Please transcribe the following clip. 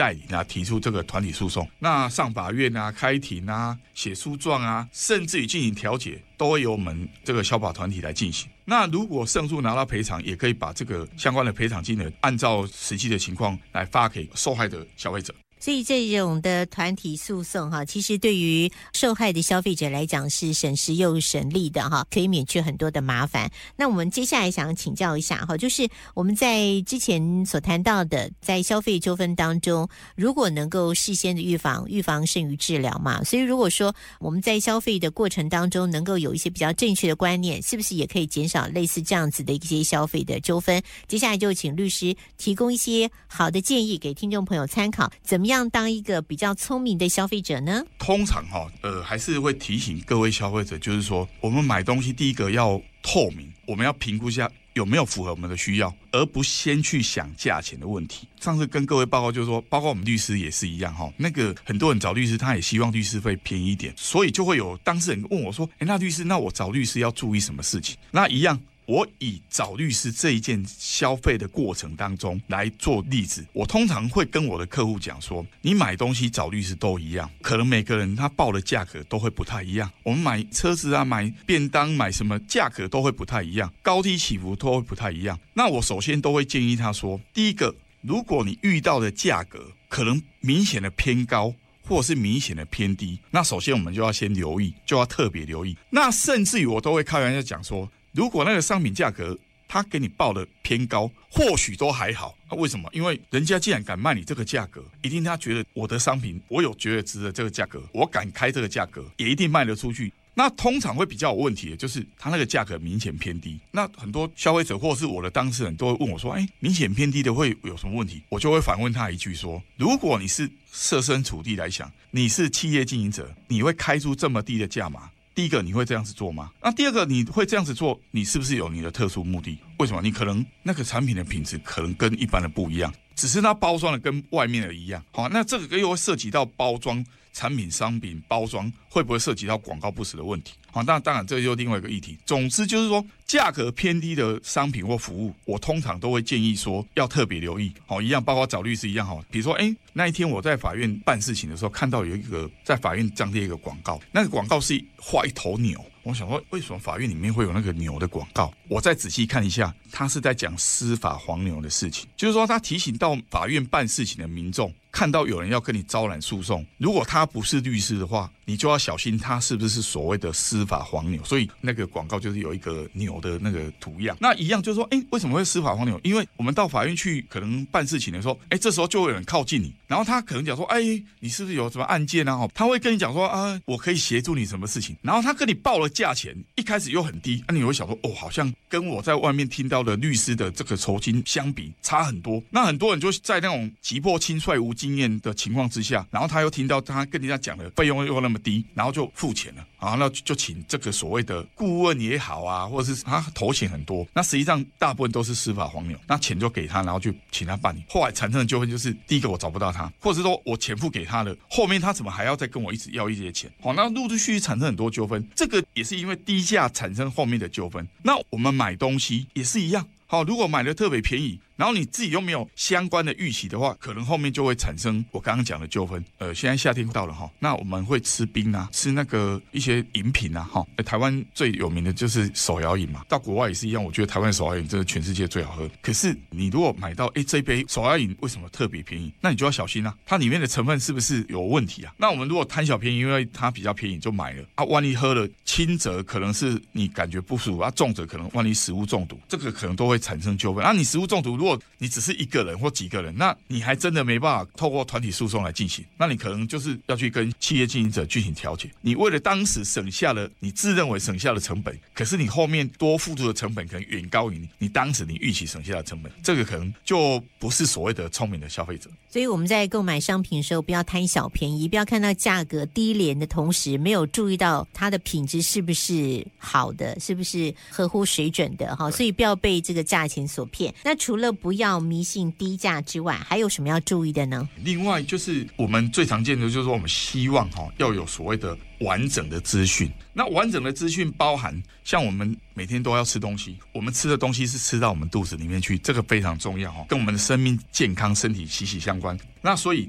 代理提出这个团体诉讼，那上法院开庭写诉状甚至于进行调解，都会由我们这个消保团体来进行。那如果胜诉拿到赔偿，也可以把这个相关的赔偿金额按照实际的情况来发给受害的消费者。 所以这种的团体诉讼其实对于受害的消费者来讲是省时又省力的可以免去很多的麻烦。那我们接下来想请教一下就是我们在之前所谈到的，在消费纠纷当中，如果能够事先的预防胜于治疗嘛，所以如果说我们在消费的过程当中能够有一些比较正确的观念，是不是也可以减少类似这样子的一些消费的纠纷？接下来就请律师提供一些好的建议给听众朋友参考，怎么样当一个比较聪明的消费者呢？ 通常还是会提醒各位消费者，就是说我们买东西第一个要透明，我们要评估一下有没有符合我们的需要，而不先去想价钱的问题。上次跟各位报告就是说，包括我们律师也是一样那个很多人找律师，他也希望律师费便宜一点，所以就会有当事人问我说，那律师，那我找律师要注意什么事情？那一样，我以找律师这一件消费的过程当中来做例子，我通常会跟我的客户讲说，你买东西找律师都一样，可能每个人他报的价格都会不太一样，我们买车子买便当买什么价格都会不太一样，高低起伏都会不太一样。那我首先都会建议他说，第一个，如果你遇到的价格可能明显的偏高或者是明显的偏低，那首先我们就要先留意，就要特别留意。那甚至于我都会开玩笑讲说，如果那个商品价格他给你报的偏高，或许都还好。为什么？因为人家既然敢卖你这个价格，一定他觉得我的商品我有觉得值得这个价格，我敢开这个价格，也一定卖得出去。那通常会比较有问题的就是他那个价格明显偏低，那很多消费者或是我的当事人都会问我说，明显偏低的会有什么问题？我就会反问他一句说，如果你是设身处地来想，你是企业经营者，你会开出这么低的价码？第一个，你会这样子做吗？那第二个，你会这样子做，你是不是有你的特殊目的？为什么？你可能那个产品的品质可能跟一般的不一样，只是它包装的跟外面的一样。那这个又会涉及到包装产品、商品包装会不会涉及到广告不实的问题？当然这就另外一个议题。总之就是说，价格偏低的商品或服务，我通常都会建议说要特别留意。一样，包括找律师一样。比如说，那一天我在法院办事情的时候，看到有一个在法院张贴一个广告，那个广告是画一头牛。我想说，为什么法院里面会有那个牛的广告？我再仔细看一下，他是在讲司法黄牛的事情，就是说他提醒到法院办事情的民众，看到有人要跟你招揽诉讼，如果他不是律师的话，你就要小心他是不是所谓的司法黄牛。所以那个广告就是有一个牛的那个图样。那一样就是说，为什么会司法黄牛？因为我们到法院去可能办事情的时候，这时候就会有人靠近你，然后他可能讲说，你是不是有什么案件啊？他会跟你讲说，我可以协助你什么事情，然后他跟你报了价钱，一开始又很低，你会想说，好像跟我在外面听到的律师的这个酬金相比差很多。那很多人就在那种急迫轻率无经验的情况之下，然后他又听到他跟人家讲的费用又那么低，然后就付钱了，那就请这个所谓的顾问也好或者是他投钱很多，那实际上大部分都是司法黄牛，那钱就给他，然后就请他办理。后来产生的纠纷就是，第一个我找不到他，或者是说我钱付给他了，后面他怎么还要再跟我一直要一些钱？那陆陆续续产生很多纠纷，这个也是因为低价产生后面的纠纷。那我们买东西也是一样，如果买的特别便宜，然后你自己又没有相关的预期的话，可能后面就会产生我刚刚讲的纠纷。现在夏天到了那我们会吃冰吃那个一些饮品台湾最有名的就是手摇饮嘛，到国外也是一样。我觉得台湾手摇饮真的全世界最好喝。可是你如果买到这杯手摇饮为什么特别便宜？那你就要小心它里面的成分是不是有问题啊？那我们如果贪小便宜，因为它比较便宜就买了万一喝了轻则可能是你感觉不舒服重则可能万一食物中毒，这个可能都会产生纠纷。你食物中毒，如果你只是一个人或几个人，那你还真的没办法透过团体诉讼来进行，那你可能就是要去跟企业经营者进行调解。你为了当时省下了你自认为省下的成本，可是你后面多付出的成本可能远高于你当时你预期省下的成本，这个可能就不是所谓的聪明的消费者。 所以我们在购买商品的时候，不要贪小便宜，不要看到价格低廉的同时，没有注意到它的品质是不是好的，是不是合乎水准的所以不要被这个价钱所骗。那除了不要迷信低价之外，还有什么要注意的呢？ 另外就是我们最常见的就是说，我们希望要有所谓的完整的资讯。那完整的资讯包含像我们每天都要吃东西，我们吃的东西是吃到我们肚子里面去，这个非常重要跟我们的生命健康身体息息相关。那所以